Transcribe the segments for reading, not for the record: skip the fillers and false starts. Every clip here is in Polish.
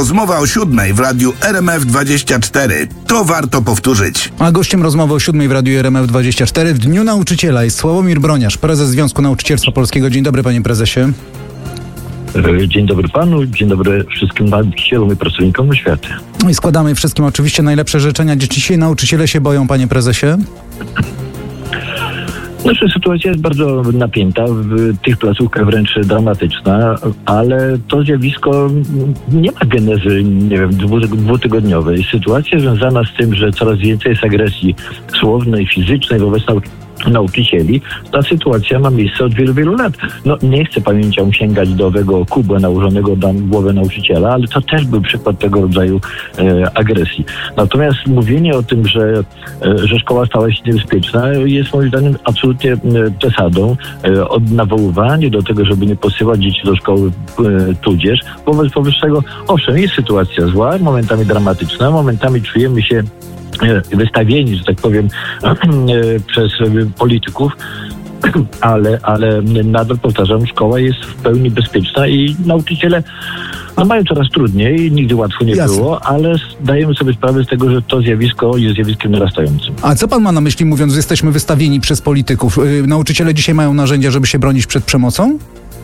Rozmowa o 7:00 w radiu RMF24. To warto powtórzyć. A gościem rozmowy o 7:00 w radiu RMF24 w Dniu Nauczyciela jest Sławomir Broniarz, prezes Związku Nauczycielstwa Polskiego. Dzień dobry, panie prezesie. Dzień dobry panu, dzień dobry wszystkim nauczycielom i pracownikom oświaty. No i składamy wszystkim oczywiście najlepsze życzenia. Dzisiaj nauczyciele się boją, panie prezesie? Nasza sytuacja jest bardzo napięta, w tych placówkach wręcz dramatyczna, ale to zjawisko nie ma genezy, nie wiem, dwutygodniowej. Sytuacja związana z tym, że coraz więcej jest agresji słownej, fizycznej wobec nauczycieli, ta sytuacja ma miejsce od wielu, wielu lat. No, nie chcę pamięcią sięgać do owego kubła nałożonego na głowę nauczyciela, ale to też był przykład tego rodzaju agresji. Natomiast mówienie o tym, że szkoła stała się niebezpieczna, jest moim zdaniem absolutnie przesadą. Nawoływanie do tego, żeby nie posyłać dzieci do szkoły tudzież. Wobec powyższego, owszem, jest sytuacja zła, momentami dramatyczna, momentami czujemy się wystawieni, że tak powiem, przez polityków, ale nadal powtarzam, szkoła jest w pełni bezpieczna i nauczyciele mają coraz trudniej, nigdy łatwo nie było, ale zdajemy sobie sprawę z tego, że to zjawisko jest zjawiskiem narastającym. A co pan ma na myśli, mówiąc, że jesteśmy wystawieni przez polityków? Nauczyciele dzisiaj mają narzędzia, żeby się bronić przed przemocą?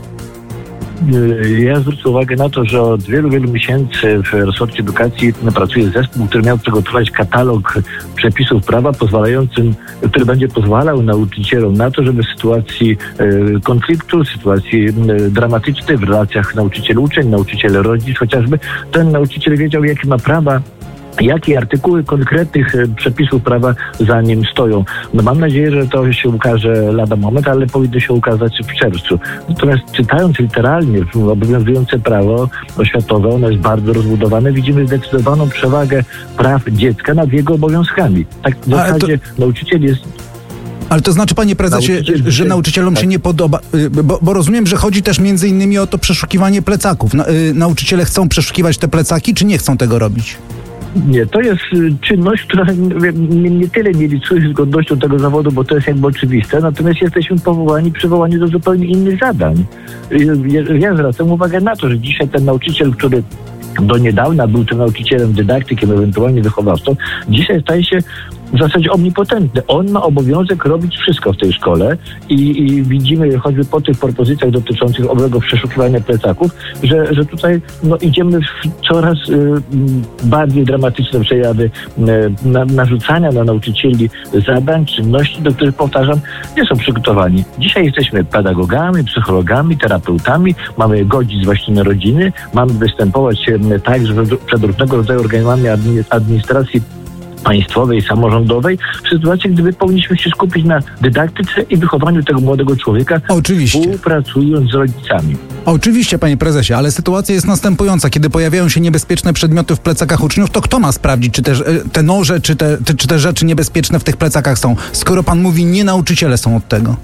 Ja zwrócę uwagę na to, że od wielu, wielu miesięcy w resorcie edukacji pracuje zespół, który miał przygotować katalog przepisów prawa który będzie pozwalał nauczycielom na to, żeby w sytuacji konfliktu, w sytuacji dramatycznej, w relacjach nauczyciel-uczeń, nauczyciel-rodzic chociażby, ten nauczyciel wiedział, jakie ma prawa, jakie artykuły konkretnych przepisów prawa za nim stoją. No mam nadzieję, że to się ukaże lada moment, ale powinno się ukazać w czerwcu. Natomiast czytając literalnie obowiązujące prawo oświatowe, ono jest bardzo rozbudowane, widzimy zdecydowaną przewagę praw dziecka nad jego obowiązkami. Tak w zasadzie nauczyciel jest... Ale to znaczy, panie prezesie, że nauczycielom się nie podoba, bo rozumiem, że chodzi też między innymi o to przeszukiwanie plecaków. Nauczyciele chcą przeszukiwać te plecaki, czy nie chcą tego robić? Nie, to jest czynność, która nie tyle nie liczuje z godnością tego zawodu, bo to jest jakby oczywiste, natomiast jesteśmy przywołani do zupełnie innych zadań. Ja zwracam uwagę na to, że dzisiaj ten nauczyciel, który do niedawna był tym nauczycielem, dydaktykiem, ewentualnie wychowawcą, dzisiaj staje się w zasadzie omnipotentny. On ma obowiązek robić wszystko w tej szkole i widzimy choćby po tych propozycjach dotyczących owego przeszukiwania plecaków, że tutaj idziemy w coraz bardziej dramatyczne przejawy narzucania na nauczycieli zadań, czynności, do których, powtarzam, nie są przygotowani. Dzisiaj jesteśmy pedagogami, psychologami, terapeutami, mamy godzić właśnie na rodziny, mamy występować także przed różnego rodzaju organami administracji państwowej, samorządowej, w sytuacji, gdy powinniśmy się skupić na dydaktyce i wychowaniu tego młodego człowieka, współpracując z rodzicami. Oczywiście, panie prezesie, ale sytuacja jest następująca. Kiedy pojawiają się niebezpieczne przedmioty w plecakach uczniów, to kto ma sprawdzić, czy te noże, czy te rzeczy niebezpieczne w tych plecakach są? Skoro pan mówi, nie nauczyciele są od tego.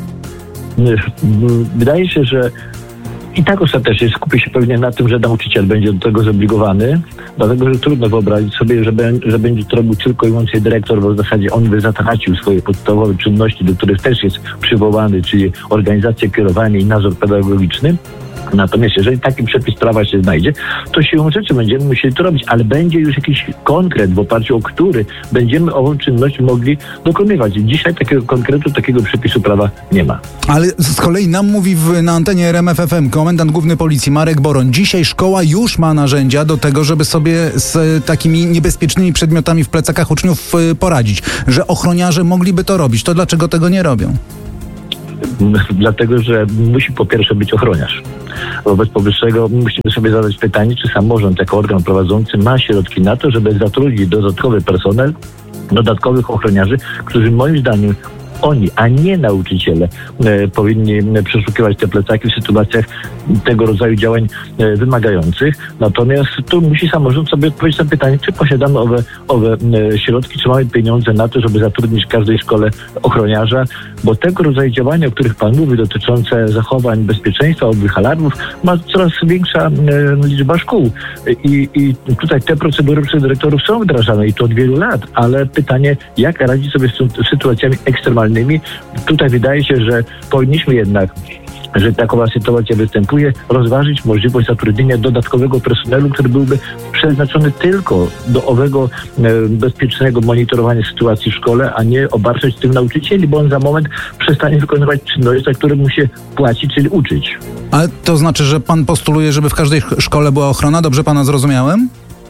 Wydaje się, że i tak ostatecznie skupi się pewnie na tym, że nauczyciel będzie do tego zobligowany, dlatego że trudno wyobrazić sobie, że będzie to robił tylko i wyłącznie dyrektor, bo w zasadzie on by zatracił swoje podstawowe czynności, do których też jest przywołany, czyli organizacja, kierowanie i nadzór pedagogiczny. Natomiast jeżeli taki przepis prawa się znajdzie, to siłą rzeczy będziemy musieli to robić, ale będzie już jakiś konkret, w oparciu o który będziemy ową czynność mogli dokonywać. Dzisiaj takiego konkretu, takiego przepisu prawa nie ma. Ale z kolei nam mówi na antenie RMF FM komendant główny policji Marek Boroń. Dzisiaj szkoła już ma narzędzia do tego, żeby sobie z takimi niebezpiecznymi przedmiotami w plecakach uczniów poradzić. Że ochroniarze mogliby to robić. To dlaczego tego nie robią? Dlatego, że musi po pierwsze być ochroniarz. Wobec powyższego musimy sobie zadać pytanie, czy samorząd jako organ prowadzący ma środki na to, żeby zatrudnić dodatkowy personel, dodatkowych ochroniarzy, którzy moim zdaniem oni, a nie nauczyciele, powinni przeszukiwać te plecaki w sytuacjach tego rodzaju działań wymagających. Natomiast tu musi samorząd sobie odpowiedzieć na pytanie, czy posiadamy owe środki, czy mamy pieniądze na to, żeby zatrudnić w każdej szkole ochroniarza, bo tego rodzaju działania, o których pan mówi, dotyczące zachowań bezpieczeństwa, owych alarmów, ma coraz większa liczba szkół. I tutaj te procedury przez dyrektorów są wdrażane i to od wielu lat, ale pytanie, jak radzić sobie z sytuacjami ekstremalnymi. Tutaj wydaje się, że powinniśmy jednak że takowa sytuacja występuje, rozważyć możliwość zatrudnienia dodatkowego personelu, który byłby przeznaczony tylko do owego bezpiecznego monitorowania sytuacji w szkole, a nie obarczać tym nauczycieli, bo on za moment przestanie wykonywać czynności, za które mu się płaci, czyli uczyć. Ale to znaczy, że pan postuluje, żeby w każdej szkole była ochrona? Dobrze pana zrozumiałem?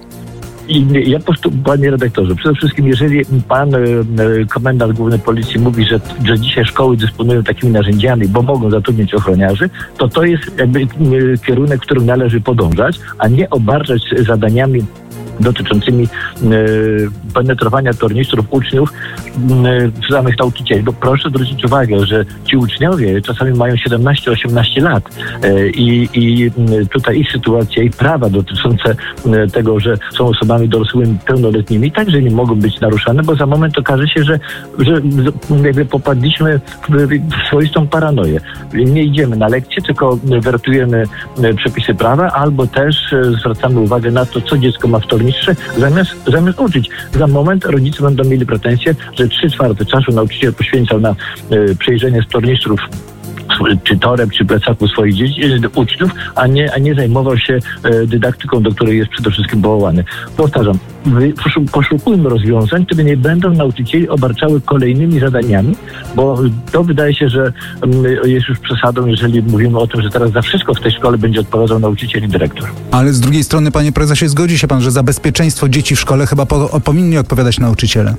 I ja panie redaktorze, przede wszystkim jeżeli pan komendant główny policji mówi, że dzisiaj szkoły dysponują takimi narzędziami, bo mogą zatrudnić ochroniarzy, to jest jakby kierunek, którym należy podążać, a nie obarczać zadaniami dotyczącymi penetrowania tornistrów uczniów samych nauczycieli. Bo proszę zwrócić uwagę, że ci uczniowie czasami mają 17-18 lat i tutaj ich sytuacja, ich prawa dotyczące tego, że są osobami dorosłymi, pełnoletnimi, także nie mogą być naruszane, bo za moment okaże się, że jakby popadliśmy w swoistą paranoję. Nie idziemy na lekcje, tylko wertujemy przepisy prawa, albo też zwracamy uwagę na to, co dziecko ma w tornistrze, zamiast uczyć. Za moment rodzice będą mieli pretensje, że 3/4 czasu nauczyciel poświęcał na przejrzenie z tornistrów czy toreb, czy plecaków swoich uczniów, a nie zajmował się dydaktyką, do której jest przede wszystkim powołany. Powtarzam, poszukujmy rozwiązań, które nie będą nauczycieli obarczały kolejnymi zadaniami, bo to wydaje się, że jest już przesadą, jeżeli mówimy o tym, że teraz za wszystko w tej szkole będzie odpowiadał nauczyciel i dyrektor. Ale z drugiej strony, panie prezesie, zgodzi się pan, że za bezpieczeństwo dzieci w szkole chyba powinni odpowiadać nauczyciele.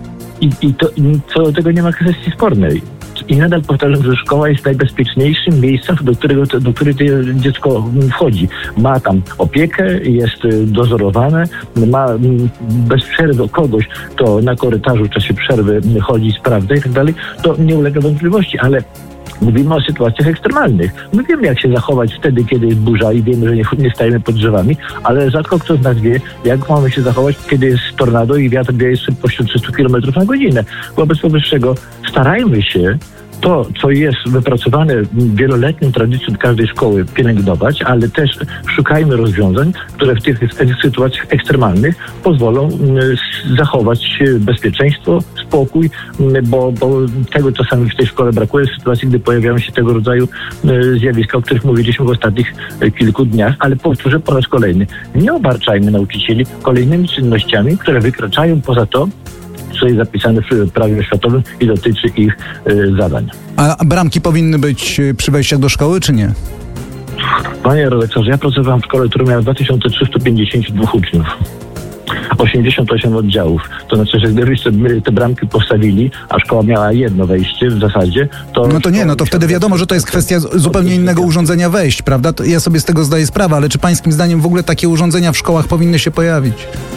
I co do tego nie ma kwestii spornej. I nadal powtarzam, że szkoła jest najbezpieczniejszym miejscem, do którego dziecko wchodzi. Ma tam opiekę, jest dozorowane, ma bez przerwy kogoś, kto na korytarzu w czasie przerwy chodzi, sprawdza i tak dalej, to nie ulega wątpliwości, ale mówimy o sytuacjach ekstremalnych. My wiemy, jak się zachować wtedy, kiedy jest burza i wiemy, że nie stajemy pod drzewami, ale rzadko kto z nas wie, jak mamy się zachować, kiedy jest tornado i wiatr wieje z szybkością 300 km na godzinę. Wobec powyższego starajmy się to, co jest wypracowane wieloletnią tradycją każdej szkoły, pielęgnować, ale też szukajmy rozwiązań, które w tych sytuacjach ekstremalnych pozwolą zachować bezpieczeństwo, spokój, bo tego czasami w tej szkole brakuje w sytuacji, gdy pojawiają się tego rodzaju zjawiska, o których mówiliśmy w ostatnich kilku dniach, ale powtórzę po raz kolejny, nie obarczajmy nauczycieli kolejnymi czynnościami, które wykraczają poza to, co jest zapisane w prawie oświatowym i dotyczy ich zadań. A bramki powinny być przy wejściach do szkoły, czy nie? Panie redaktorze, ja pracowałem w szkole, która miała 2352 uczniów. 88 oddziałów. To znaczy, że gdybyście te bramki postawili, a szkoła miała jedno wejście w zasadzie, to... No to wtedy wiadomo, że to jest kwestia zupełnie innego urządzenia wejść, prawda? Ja sobie z tego zdaję sprawę, ale czy pańskim zdaniem w ogóle takie urządzenia w szkołach powinny się pojawić?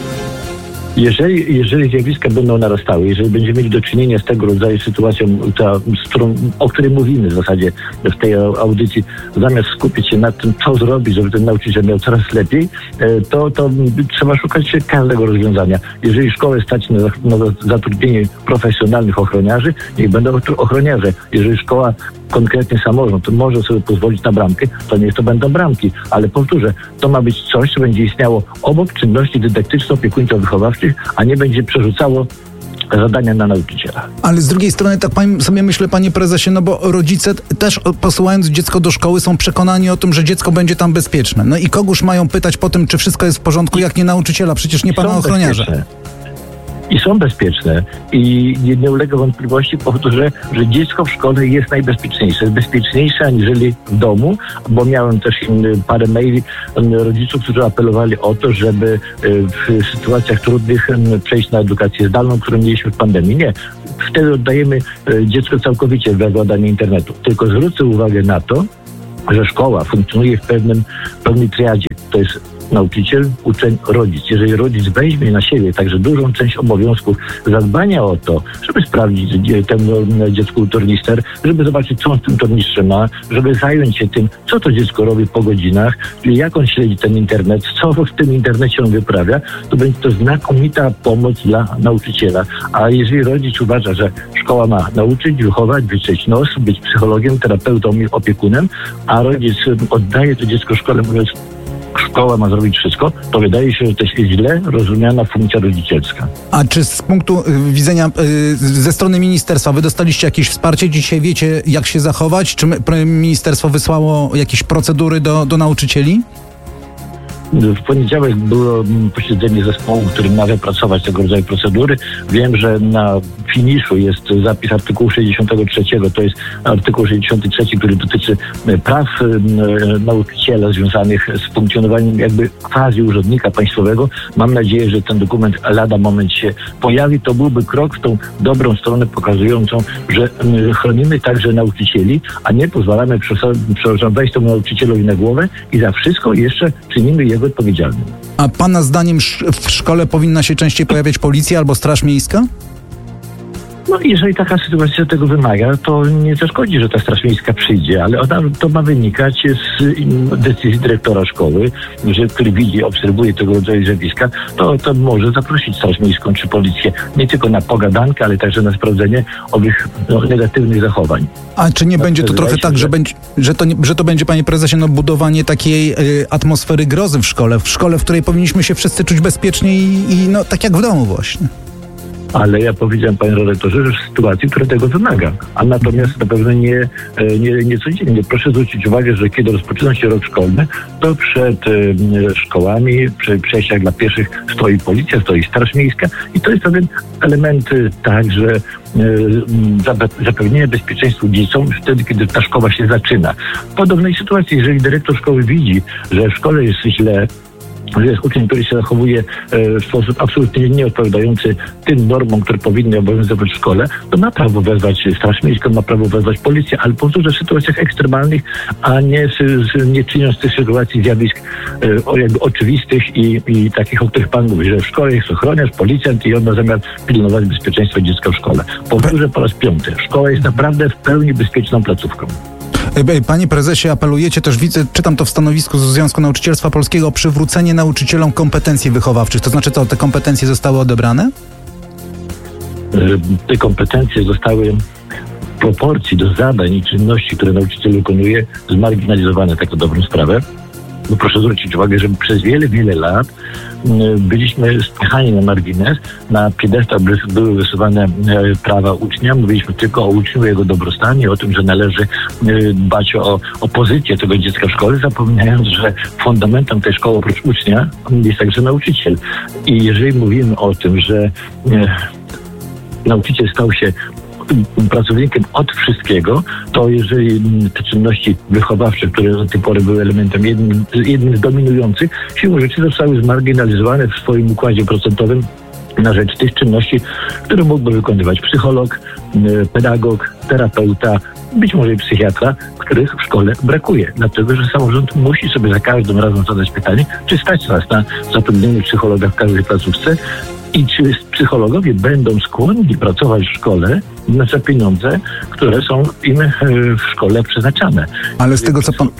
Jeżeli zjawiska będą narastały, jeżeli będziemy mieli do czynienia z tego rodzaju sytuacją, o której mówimy w zasadzie w tej audycji, zamiast skupić się na tym, co zrobić, żeby ten nauczyciel miał coraz lepiej, to trzeba szukać każdego rozwiązania. Jeżeli szkołę stać na zatrudnienie profesjonalnych ochroniarzy, niech będą ochroniarze. Jeżeli szkoła, konkretnie samorząd, może sobie pozwolić na bramkę, to niech to będą bramki. Ale powtórzę, to ma być coś, co będzie istniało obok czynności dydaktyczno-opiekuńczo-wychowawczych, a nie będzie przerzucało zadania na nauczyciela. Ale z drugiej strony tak sobie myślę, panie prezesie, no bo rodzice też posyłając dziecko do szkoły są przekonani o tym, że dziecko będzie tam bezpieczne. No i kogóż mają pytać po tym, czy wszystko jest w porządku, jak nie nauczyciela, przecież nie pana ochroniarza. I są bezpieczne i nie ulega wątpliwości, powtórzę, że dziecko w szkole jest najbezpieczniejsze. Jest bezpieczniejsze aniżeli w domu, bo miałem też parę maili rodziców, którzy apelowali o to, żeby w sytuacjach trudnych przejść na edukację zdalną, którą mieliśmy w pandemii. Nie. Wtedy oddajemy dziecko całkowicie w władanie internetu. Tylko zwrócę uwagę na to, że szkoła funkcjonuje w pewnej triadzie. To jest nauczyciel, uczeń, rodzic. Jeżeli rodzic weźmie na siebie także dużą część obowiązków zadbania o to, żeby sprawdzić temu dziecku tornister, żeby zobaczyć, co on w tym tornistrze ma, żeby zająć się tym, co to dziecko robi po godzinach, jak on śledzi ten internet, co w tym internecie on wyprawia, to będzie to znakomita pomoc dla nauczyciela. A jeżeli rodzic uważa, że szkoła ma nauczyć, wychować, wytrzeć nos, być psychologiem, terapeutą i opiekunem, a rodzic oddaje to dziecko szkole, mówiąc, szkoła ma zrobić wszystko, to wydaje się, że to jest źle rozumiana funkcja rodzicielska. A czy z punktu widzenia ze strony ministerstwa wy dostaliście jakieś wsparcie? Dzisiaj wiecie, jak się zachować? Czy ministerstwo wysłało jakieś procedury do nauczycieli? W poniedziałek było posiedzenie zespołu, który ma wypracować tego rodzaju procedury. Wiem, że na finiszu jest zapis artykułu 63. To jest artykuł 63, który dotyczy praw nauczyciela związanych z funkcjonowaniem jakby quasi urzędnika państwowego. Mam nadzieję, że ten dokument lada moment się pojawi. To byłby krok w tą dobrą stronę pokazującą, że chronimy także nauczycieli, a nie pozwalamy wejść temu nauczycielowi na głowę i za wszystko jeszcze czynimy jego odpowiedzialnym. A pana zdaniem w szkole powinna się częściej pojawiać policja albo straż miejska? No jeżeli taka sytuacja tego wymaga, to nie zaszkodzi, że ta straż miejska przyjdzie, ale to ma wynikać z decyzji dyrektora szkoły, który widzi, obserwuje tego rodzaju zjawiska, to może zaprosić straż miejską czy policję nie tylko na pogadankę, ale także na sprawdzenie owych negatywnych zachowań. A czy nie będzie to trochę tak, że to będzie, panie prezesie, budowanie takiej atmosfery grozy w szkole, w której powinniśmy się wszyscy czuć bezpiecznie i tak jak w domu właśnie? Ale ja powiedziałem, panie redaktorze, że w sytuacji, która tego wymaga. A natomiast na pewno nie codziennie. Proszę zwrócić uwagę, że kiedy rozpoczyna się rok szkolny, to przed szkołami, przy przejściach dla pieszych stoi policja, stoi straż miejska i to jest pewien element także zapewnienia bezpieczeństwa dzieciom wtedy, kiedy ta szkoła się zaczyna. W podobnej sytuacji, jeżeli dyrektor szkoły widzi, że w szkole jest źle, że jest uczeń, który się zachowuje w sposób absolutnie nieodpowiadający tym normom, które powinny obowiązywać w szkole, to ma prawo wezwać straż miejską, ma prawo wezwać policję, ale powtórzę, w sytuacjach ekstremalnych, a nie czyniąc tych sytuacji zjawisk jakby oczywistych i takich, o których pan mówi, że w szkole jest ochroniarz, policjant i on ma zamiar pilnować bezpieczeństwa dziecka w szkole. Powtórzę po raz 5. Szkoła jest naprawdę w pełni bezpieczną placówką. Panie prezesie, apelujecie też, czytam to w stanowisku z Związku Nauczycielstwa Polskiego, o przywrócenie nauczycielom kompetencji wychowawczych. To znaczy co, te kompetencje zostały odebrane? Te kompetencje zostały w proporcji do zadań i czynności, które nauczyciel wykonuje, zmarginalizowane, tak na dobrą sprawę. Bo proszę zwrócić uwagę, że przez wiele lat byliśmy spychani na margines, na piedestał były wysuwane prawa ucznia, mówiliśmy tylko o uczniu, jego dobrostanie, o tym, że należy dbać o pozycję tego dziecka w szkole, zapominając, że fundamentem tej szkoły oprócz ucznia jest także nauczyciel. I jeżeli mówimy o tym, że nauczyciel stał się pracownikiem od wszystkiego, to jeżeli te czynności wychowawcze, które do tej pory były elementem jednym z dominujących, siłą rzeczy zostały zmarginalizowane w swoim układzie procentowym na rzecz tych czynności, które mógłby wykonywać psycholog, pedagog, terapeuta, być może i psychiatra, których w szkole brakuje. Dlatego, że samorząd musi sobie za każdym razem zadać pytanie, czy stać nas na zatrudnienie psychologa w każdej placówce i czy psychologowie będą skłonni pracować w szkole za pieniądze, które są im w szkole przeznaczane. Ale z tego, co pan...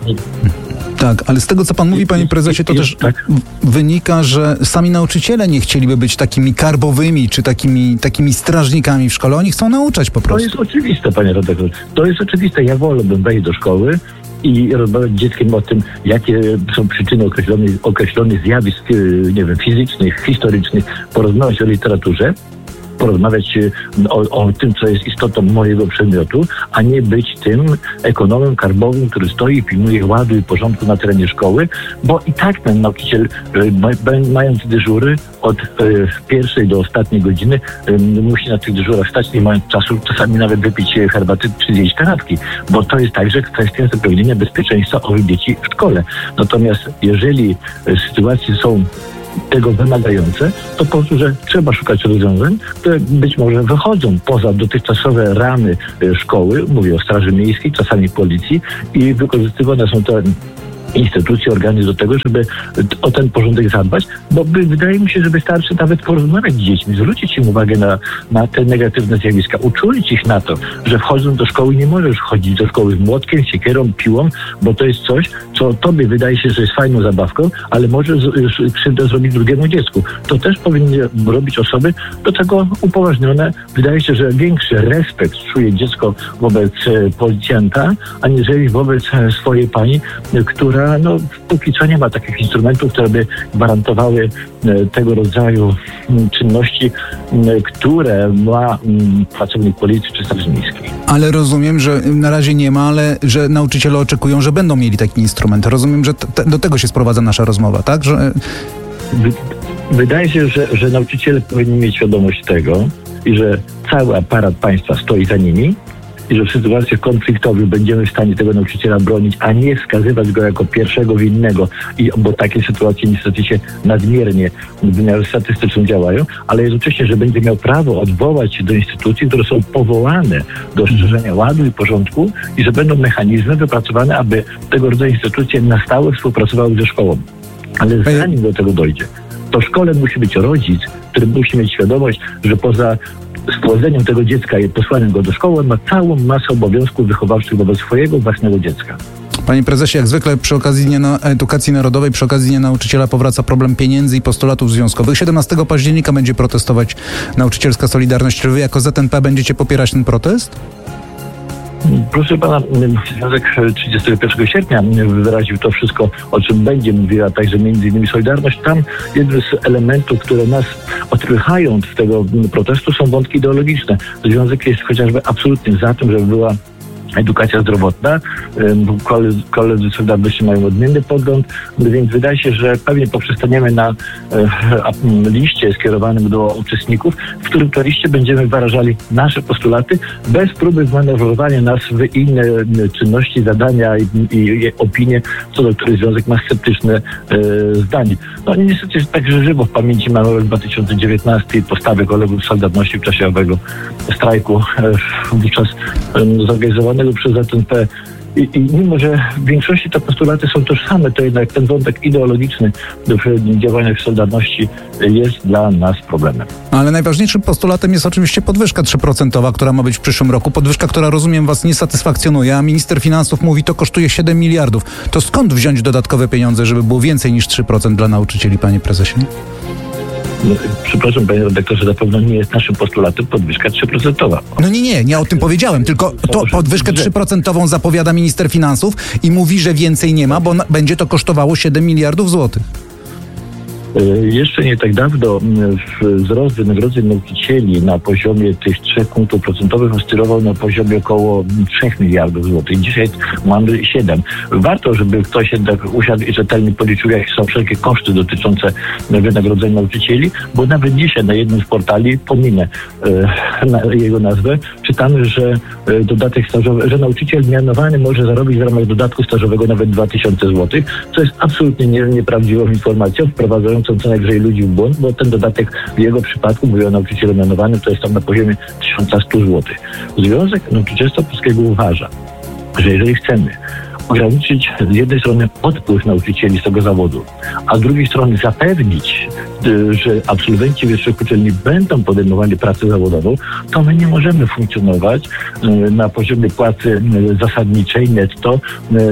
Tak, ale z tego, co pan mówi, panie prezesie, to też wynika, że sami nauczyciele nie chcieliby być takimi karbowymi, czy takimi strażnikami w szkole. Oni chcą nauczać po prostu. To jest oczywiste, panie redaktorze. To jest oczywiste. Ja wolałbym wejść do szkoły i rozmawiać z dzieckiem o tym, jakie są przyczyny określonych zjawisk, nie wiem, fizycznych, historycznych, porozmawiać o literaturze, porozmawiać o tym, co jest istotą mojego przedmiotu, a nie być tym ekonomem karbowym, który stoi i pilnuje ładu i porządku na terenie szkoły, bo i tak ten nauczyciel, mając dyżury od pierwszej do ostatniej godziny, musi na tych dyżurach stać, nie mając czasu czasami nawet wypić herbaty czy zjeść kanapki, bo to jest także kwestia zapewnienia bezpieczeństwa owych dzieci w szkole. Natomiast jeżeli sytuacje są tego wymagające, to po prostu, że trzeba szukać rozwiązań, które być może wychodzą poza dotychczasowe ramy szkoły, mówię o Straży Miejskiej, czasami policji, i wykorzystywane są te instytucje, organy do tego, żeby o ten porządek zadbać, bo wydaje mi się, że wystarczy nawet porozmawiać z dziećmi, zwrócić im uwagę na te negatywne zjawiska, uczulić ich na to, że wchodząc do szkoły nie możesz chodzić do szkoły z młotkiem, siekierą, piłą, bo to jest coś, co tobie wydaje się, że jest fajną zabawką, ale może krzywdę zrobić drugiemu dziecku. To też powinny robić osoby do tego upoważnione. Wydaje się, że większy respekt czuje dziecko wobec policjanta, aniżeli wobec swojej pani, która która póki co nie ma takich instrumentów, które by gwarantowały tego rodzaju czynności, które ma pracownik policji czy Straży Miejskiej. Ale rozumiem, że na razie nie ma, ale że nauczyciele oczekują, że będą mieli taki instrument. Rozumiem, że do tego się sprowadza nasza rozmowa, tak? Że... Wydaje się, że nauczyciele powinni mieć świadomość tego i że cały aparat państwa stoi za nimi i że w sytuacjach konfliktowych będziemy w stanie tego nauczyciela bronić, a nie wskazywać go jako pierwszego winnego, bo takie sytuacje niestety się nadmiernie w wymiarze statystycznym działają, ale jednocześnie, że będzie miał prawo odwołać się do instytucji, które są powołane do szerzenia ładu i porządku i że będą mechanizmy wypracowane, aby tego rodzaju instytucje na stałe współpracowały ze szkołą. Ale zanim do tego dojdzie, to w szkole musi być rodzic, który musi mieć świadomość, że poza spłodzeniem tego dziecka i posłaniem go do szkoły ma całą masę obowiązków wychowawczych wobec swojego własnego dziecka. Panie prezesie, jak zwykle przy okazji Dnia Edukacji Narodowej, przy okazji Dnia Nauczyciela powraca problem pieniędzy i postulatów związkowych. 17 października będzie protestować Nauczycielska Solidarność. Czy wy jako ZNP będziecie popierać ten protest? Proszę pana, Związek 31 sierpnia wyraził to wszystko, o czym będzie mówiła także między innymi Solidarność. Tam jednym z elementów, które nas odpychają od tego protestu, są wątki ideologiczne. Związek jest chociażby absolutnie za tym, żeby była edukacja zdrowotna. Koledzy Solidarności mają odmienny pogląd, więc wydaje się, że pewnie poprzestaniemy na liście skierowanym do uczestników, w którym to liście będziemy wyrażali nasze postulaty bez próby wmanewrowania nas w inne czynności, zadania i opinie, co do których Związek ma sceptyczne zdanie. Niestety także żywo w pamięci mamy rok 2019 i postawy kolegów Solidarności w czasie owego strajku wówczas zorganizowanego przez ZNP. I mimo, że w większości te postulaty są tożsame, to jednak ten wątek ideologiczny w działaniach Solidarności jest dla nas problemem. Ale najważniejszym postulatem jest oczywiście podwyżka 3%, która ma być w przyszłym roku. Podwyżka, która, rozumiem, was nie satysfakcjonuje, a minister finansów mówi, to kosztuje 7 miliardów. To skąd wziąć dodatkowe pieniądze, żeby było więcej niż 3% dla nauczycieli, panie prezesie? Przepraszam, panie redaktorze, na pewno nie jest naszym postulatem podwyżka 3%. Nie o tym powiedziałem, tylko to podwyżkę 3% zapowiada minister finansów i mówi, że więcej nie ma, bo będzie to kosztowało 7 miliardów złotych. Jeszcze nie tak dawno wzrost wynagrodzeń nauczycieli na poziomie tych 3 punktów procentowych oscylował na poziomie około 3 miliardów złotych. Dzisiaj mamy 7. Warto, żeby ktoś jednak usiadł i rzetelnie policzył, jakie są wszelkie koszty dotyczące wynagrodzeń nauczycieli, bo nawet dzisiaj na jednym z portali, pominę jego nazwę, czytamy, że dodatek stażowy, że nauczyciel mianowany może zarobić w ramach dodatku stażowego nawet 2000 zł, co jest absolutnie nieprawdziwą informacją, wprowadzającą co najwyżej ludzi w błąd, bo ten dodatek w jego przypadku, mówię o nauczycielu mianowanym, to jest tam na poziomie 1100 zł. Związek Nauczycielstwa Polskiego uważa, że jeżeli chcemy ograniczyć z jednej strony odpływ nauczycieli z tego zawodu, a z drugiej strony zapewnić, że absolwenci wyższych uczelni będą podejmowali pracę zawodową, to my nie możemy funkcjonować na poziomie płacy zasadniczej netto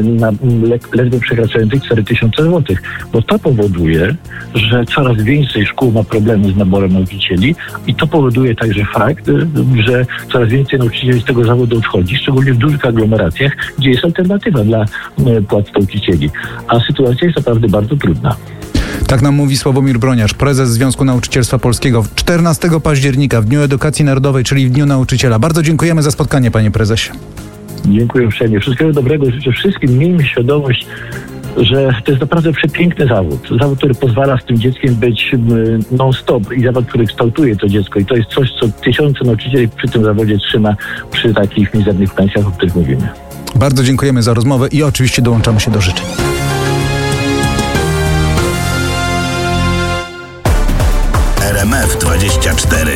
ledwo przekraczającej 4000 zł, bo to powoduje, że coraz więcej szkół ma problemy z naborem nauczycieli i to powoduje także fakt, że coraz więcej nauczycieli z tego zawodu odchodzi, szczególnie w dużych aglomeracjach, gdzie jest alternatywa dla płac nauczycieli. A sytuacja jest naprawdę bardzo trudna. Tak nam mówi Sławomir Broniarz, prezes Związku Nauczycielstwa Polskiego. 14 października, w Dniu Edukacji Narodowej, czyli w Dniu Nauczyciela. Bardzo dziękujemy za spotkanie, panie prezesie. Dziękuję uprzejmie. Wszystkiego dobrego. Życzę wszystkim. Miejmy świadomość, że to jest naprawdę przepiękny zawód. Zawód, który pozwala z tym dzieckiem być non-stop i zawód, który kształtuje to dziecko. I to jest coś, co tysiące nauczycieli przy tym zawodzie trzyma przy takich mizernych pensjach, o których mówimy. Bardzo dziękujemy za rozmowę i oczywiście dołączamy się do życzeń. RMF 24.